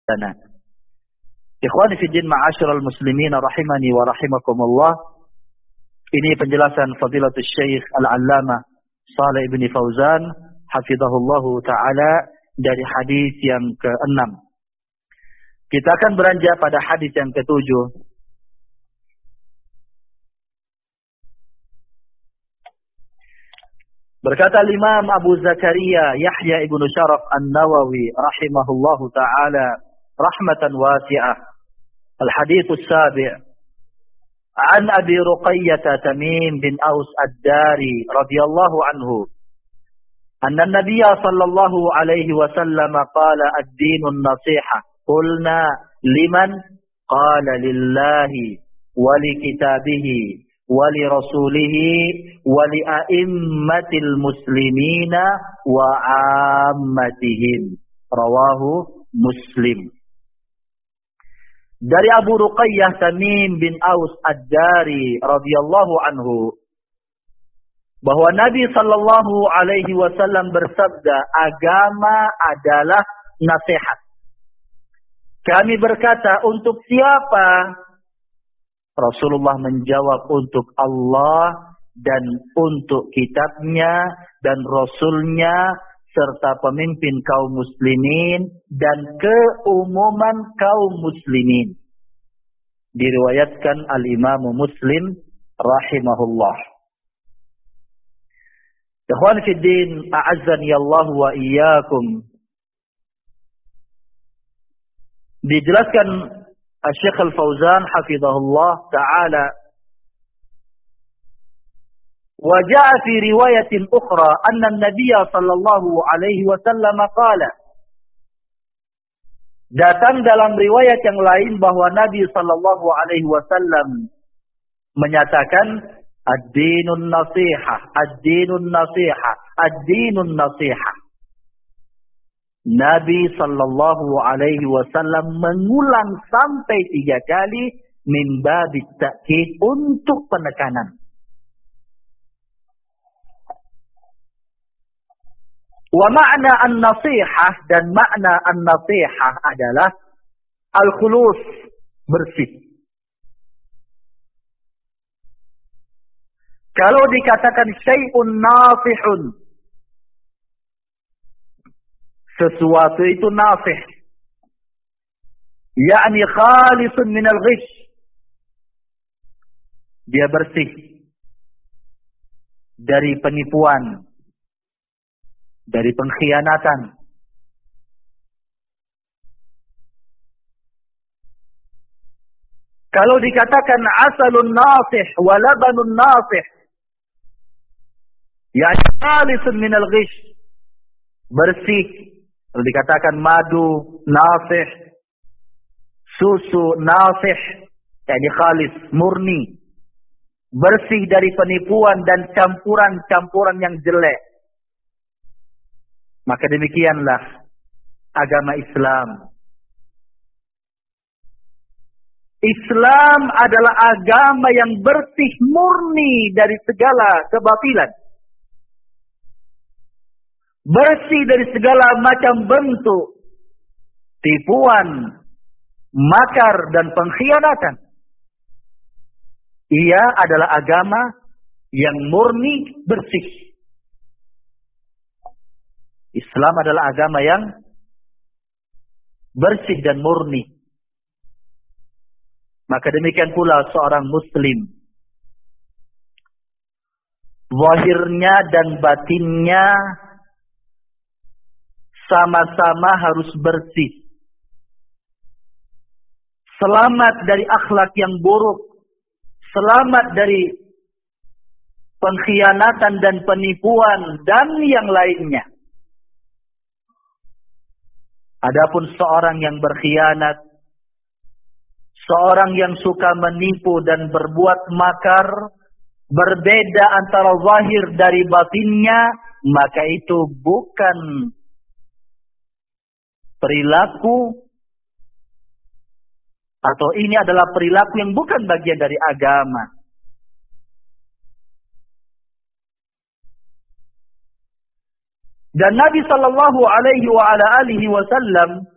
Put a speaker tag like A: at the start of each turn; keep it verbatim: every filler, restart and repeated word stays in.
A: lana. Ikhwani fi din ma'asyiral muslimin rahimani wa rahimakumullah. Ini penjelasan Fadilatul Syekh Al-Allamah Shalih bin Fauzan hafizahullahu taala dari hadis yang keenam. Kita akan beranjak pada hadis yang ketujuh. Berkata Imam Abu Zakaria Yahya ibnu Syaraf An-Nawawi rahimahullahu taala rahmatan wasi'ah. Al-hadits as-sabi' an Abi Ruqayyah Tamim bin Aus Ad-Dari radhiyallahu anhu anna an-nabiy sallallahu alaihi wasallam qala ad-dinu an-nasihah. Qulna liman? Qala lillahi wa li kitabihi wali rasulihi wali a'immatil muslimina wa ammatihim. Rawahu Muslim. Dari Abu Ruqayyah Tamim bin Aus Ad-Dari radhiyallahu anhu bahwa Nabi sallallahu alaihi wasallam bersabda, agama adalah nasihat. Kami berkata, untuk siapa? Rasulullah menjawab, untuk Allah dan untuk kitabnya dan Rasulnya serta pemimpin kaum muslimin dan keumuman kaum muslimin. Diriwayatkan Al-Imam Muslim rahimahullah. Ikhwan fi din, a'azzani Allah wa iyyakum. Dijelaskan Syekh Al-Fauzan hafizahullah ta'ala, wa jaa fi riwayatin ukhra anna an-nabiy sallallahu alaihi wasallam qala. Datang dalam riwayat yang lain bahwa Nabi sallallahu alaihi wasallam menyatakan ad-dinun nasihah, ad-dinun nasihah, ad-dinun nasihah. Nabi sallallahu alaihi wasallam mengulang sampai tiga kali min babit ta'kid, untuk penekanan. Wa ma'na an-nasihah, dan makna an-nasihah adalah al-khulus, bersih. Kalau dikatakan syai'un nasihun, sesuatu itu nasih, yakni khalisun minal ghish, dia bersih dari penipuan, dari pengkhianatan. Kalau dikatakan asalun nasih wa labanun nasih, yakni khalisun minal ghish, bersih. Kalau dikatakan madu nasih, susu nasih, yakni khalis, murni, bersih dari penipuan dan campuran-campuran yang jelek. Maka demikianlah agama Islam. Islam adalah agama yang bersih, murni dari segala kebatilan. Bersih dari segala macam bentuk tipuan, makar, dan pengkhianatan. Ia adalah agama yang murni, bersih. Islam adalah agama yang bersih dan murni. Maka demikian pula seorang muslim, zahirnya dan batinnya sama-sama harus bersih. Selamat dari akhlak yang buruk, selamat dari pengkhianatan dan penipuan dan yang lainnya. Adapun seorang yang berkhianat, seorang yang suka menipu dan berbuat makar, berbeda antara zahir dari batinnya, maka itu bukan perilaku, atau ini adalah perilaku yang bukan bagian dari agama. Dan Nabi sallallahu alaihi wa ala alihi wasallam